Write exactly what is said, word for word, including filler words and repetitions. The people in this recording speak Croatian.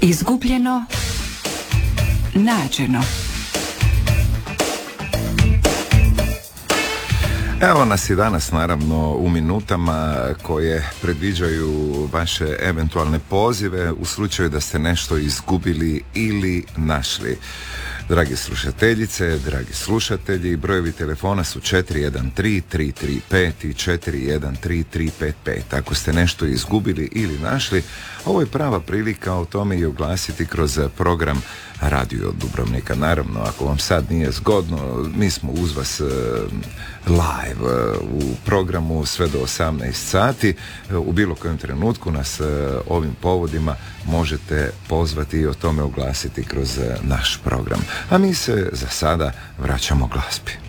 Izgubljeno, nađeno. Evo nas i danas naravno u minutama koje predviđaju vaše eventualne pozive u slučaju da ste nešto izgubili ili našli. Dragi slušateljice, dragi slušatelji, brojevi telefona su četiri jedan tri tri tri pet i četiri jedan tri tri pet pet. Ako ste nešto izgubili ili našli, ovo je prava prilika o tome i oglasiti kroz program Radio Dubrovnika. Naravno, ako vam sad nije zgodno, mi smo uz vas live u programu sve do osamnaest sati. U bilo kojem trenutku nas ovim povodima možete pozvati i o tome oglasiti kroz naš program. A mi se za sada vraćamo glazbi.